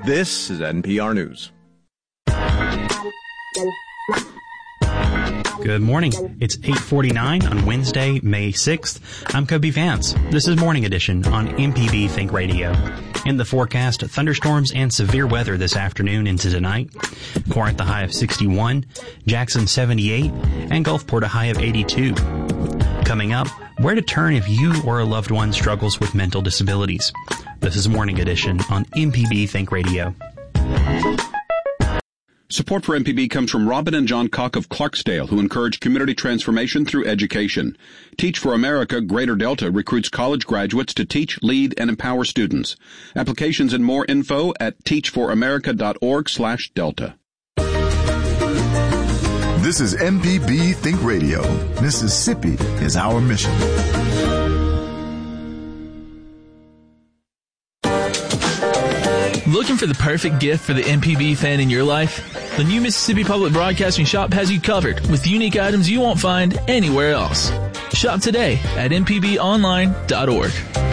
This is NPR News. Good morning. It's 8:49 on Wednesday, May 6th. I'm Kobe Vance. This is Morning Edition on MPB Think Radio. In the forecast, thunderstorms and severe weather this afternoon into tonight. Corinth a high of 61, Jackson 78, and Gulfport a high of 82. Coming up, where to turn if you or a loved one struggles with mental disabilities. This is Morning Edition on MPB Think Radio. Support for MPB comes from Robin and John Cock of Clarksdale, who encourage community transformation through education. Teach for America Greater Delta recruits college graduates to teach, lead, and empower students. Applications and more info at teachforamerica.org/Delta. This is MPB Think Radio. Mississippi is our mission. Looking for the perfect gift for the MPB fan in your life? The new Mississippi Public Broadcasting shop has you covered with unique items you won't find anywhere else. Shop today at mpbonline.org.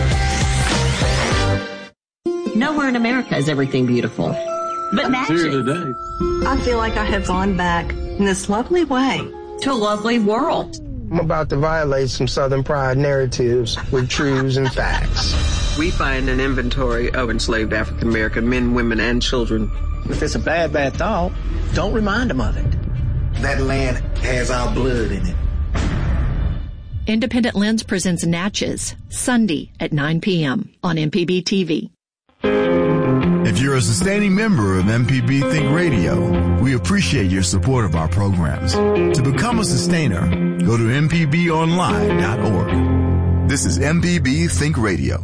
Nowhere in America is everything beautiful. But magic. Today. I feel like I have gone back in this lovely way to a lovely world. I'm about to violate some Southern pride narratives with truths and facts. We find an inventory of enslaved African American men, women, and children. If it's a bad thought, don't remind them of it. That land has our blood in it. Independent Lens presents Natchez, Sunday at 9 p.m. on MPB TV. If you're a sustaining member of MPB Think Radio, we appreciate your support of our programs. To become a sustainer, go to mpbonline.org. This is MPB Think Radio.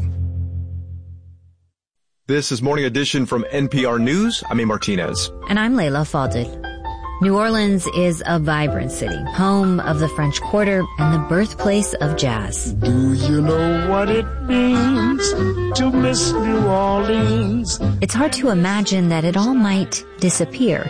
This is Morning Edition from NPR News. I'm A. Martinez. And I'm Layla Fadil. New Orleans is a vibrant city, home of the French Quarter and the birthplace of jazz. Do you know what it means to miss New Orleans? It's hard to imagine that it all might disappear.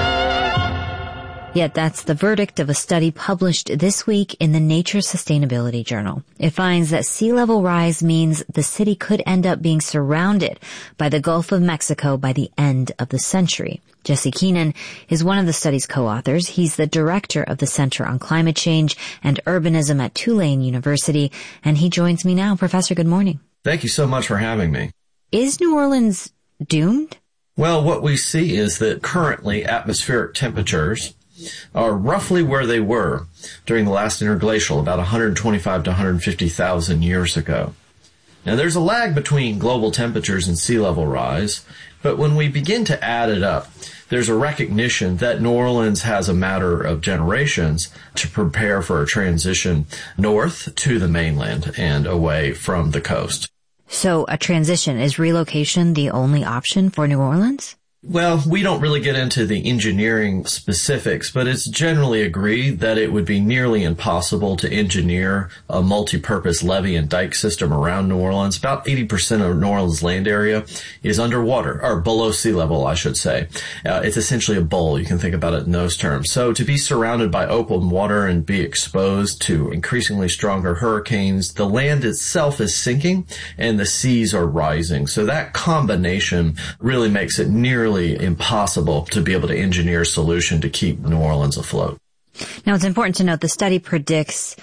Yet that's the verdict of a study published this week in the Nature Sustainability Journal. It finds that sea level rise means the city could end up being surrounded by the Gulf of Mexico by the end of the century. Jesse Keenan is one of the study's co-authors. He's the director of the Center on Climate Change and Urbanism at Tulane University, and he joins me now. Professor, good morning. Thank you so much for having me. Is New Orleans doomed? Well, what we see is that currently atmospheric temperatures are roughly where they were during the last interglacial, about 125 to 150,000 years ago. Now, there's a lag between global temperatures and sea level rise, but when we begin to add it up, there's a recognition that New Orleans has a matter of generations to prepare for a transition north to the mainland and away from the coast. So a transition, is relocation the only option for New Orleans? Well, we don't really get into the engineering specifics, but it's generally agreed that it would be nearly impossible to engineer a multi-purpose levee and dike system around New Orleans. About 80% of New Orleans land area is underwater, or below sea level, I should say. It's essentially a bowl. You can think about it in those terms. So to be surrounded by open water and be exposed to increasingly stronger hurricanes, the land itself is sinking and the seas are rising. So that combination really makes it nearly impossible to be able to engineer a solution to keep New Orleans afloat. Now, it's important to note the study predicts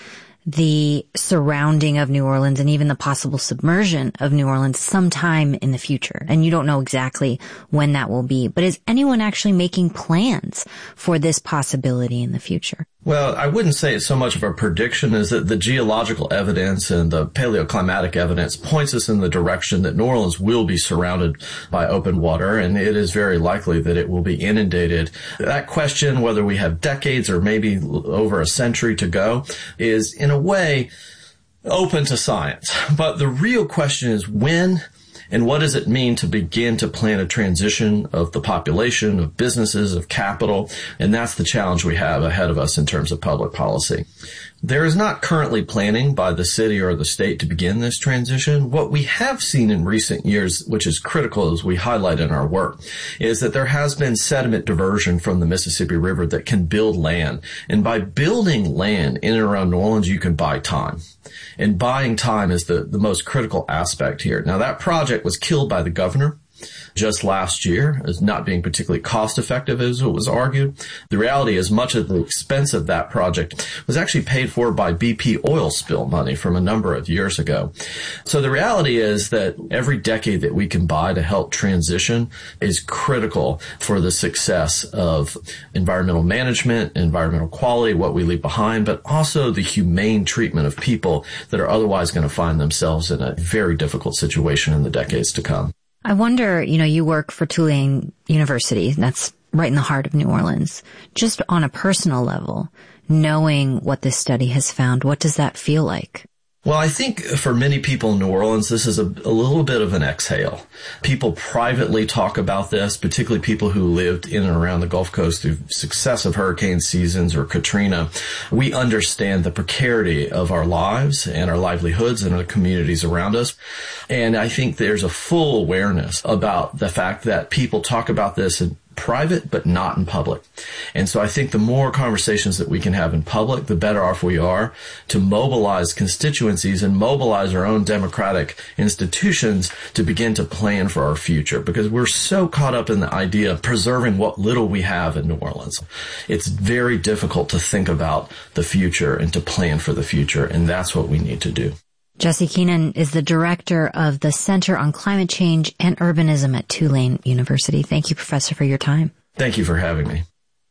the surrounding of New Orleans and even the possible submersion of New Orleans sometime in the future. And you don't know exactly when that will be. But is anyone actually making plans for this possibility in the future? Well, I wouldn't say it's so much of a prediction as that the geological evidence and the paleoclimatic evidence points us in the direction that New Orleans will be surrounded by open water, and it is very likely that it will be inundated. That question, whether we have decades or maybe over a century to go, is in a way open to science. But the real question is when and what does it mean to begin to plan a transition of the population, of businesses, of capital? And that's the challenge we have ahead of us in terms of public policy. There is not currently planning by the city or the state to begin this transition. What we have seen in recent years, which is critical as we highlight in our work, is that there has been sediment diversion from the Mississippi River that can build land. And by building land in and around New Orleans, you can buy time. And buying time is the most critical aspect here. Now, that project was killed by the governor just last year as not being particularly cost effective, as it was argued. The reality is much of the expense of that project was actually paid for by BP oil spill money from a number of years ago. So the reality is that every decade that we can buy to help transition is critical for the success of environmental management, environmental quality, what we leave behind, but also the humane treatment of people that are otherwise going to find themselves in a very difficult situation in the decades to come. I wonder, you work for Tulane University, and that's right in the heart of New Orleans. Just on a personal level, knowing what this study has found, what does that feel like? Well, I think for many people in New Orleans, this is a little bit of an exhale. People privately talk about this, particularly people who lived in and around the Gulf Coast through successive hurricane seasons or Katrina. We understand the precarity of our lives and our livelihoods and our communities around us. And I think there's a full awareness about the fact that people talk about this in private, but not in public. And so I think the more conversations that we can have in public, the better off we are to mobilize constituencies and mobilize our own democratic institutions to begin to plan for our future, because we're so caught up in the idea of preserving what little we have in New Orleans. It's very difficult to think about the future and to plan for the future, and that's what we need to do. Jesse Keenan is the director of the Center on Climate Change and Urbanism at Tulane University. Thank you, Professor, for your time. Thank you for having me.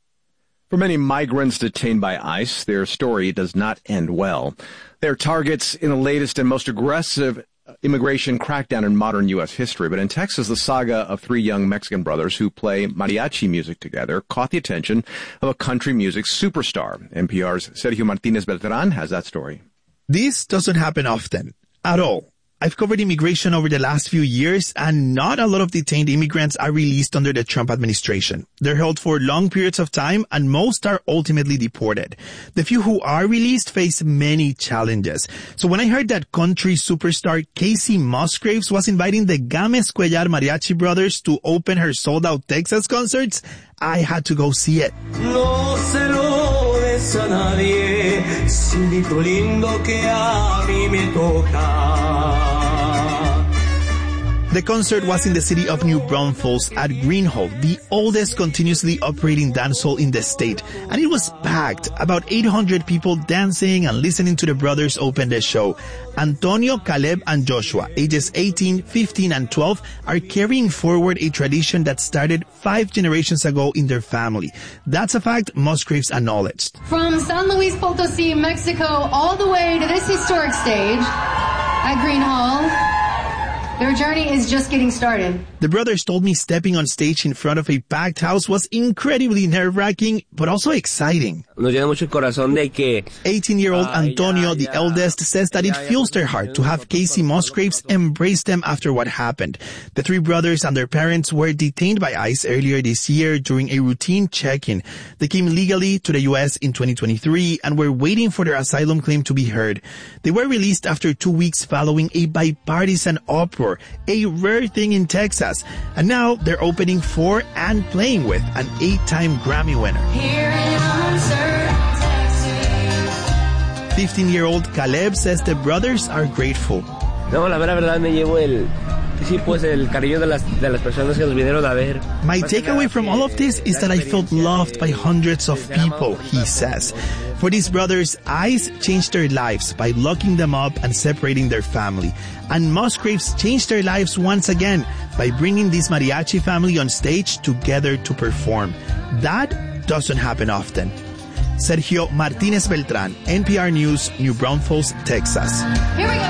For many migrants detained by ICE, their story does not end well. They're targets in the latest and most aggressive immigration crackdown in modern U.S. history. But in Texas, the saga of three young Mexican brothers who play mariachi music together caught the attention of a country music superstar. NPR's Sergio Martinez Beltran has that story. This doesn't happen often, at all. I've covered immigration over the last few years, and not a lot of detained immigrants are released under the Trump administration. They're held for long periods of time, and most are ultimately deported. The few who are released face many challenges. So when I heard that country superstar Casey Musgraves was inviting the Gámez Cuellar Mariachi Brothers to open her sold-out Texas concerts, I had to go see it. No se lo des a nadie, Cindito lindo que a mí me toca. The concert was in the city of New Braunfels at Green Hall, the oldest continuously operating dance hall in the state. And it was packed, about 800 people dancing and listening to the brothers open the show. Antonio, Caleb, and Joshua, ages 18, 15, and 12, are carrying forward a tradition that started 5 generations ago in their family. That's a fact Musgraves acknowledged. From San Luis Potosí, Mexico, all the way to this historic stage at Green Hall, their journey is just getting started. The brothers told me stepping on stage in front of a packed house was incredibly nerve-wracking, but also exciting. 18-year-old Antonio, the eldest, says that it fills their heart to have Casey Musgraves embrace them after what happened. The three brothers and their parents were detained by ICE earlier this year during a routine check-in. They came legally to the U.S. in 2023 and were waiting for their asylum claim to be heard. They were released after 2 weeks following a bipartisan uproar, a rare thing in Texas. And now they're opening for and playing with an 8-time Grammy winner. 15-year-old Caleb says the brothers are grateful. No, la verdad me llevo el cariño de las personas que nos vinieron a ver. My takeaway from all of this is that I felt loved by hundreds of people, he says. For these brothers, ICE changed their lives by locking them up and separating their family. And Musgraves changed their lives once again by bringing this mariachi family on stage together to perform. That doesn't happen often. Sergio Martinez Beltran, NPR News, New Braunfels, Texas. Here we go.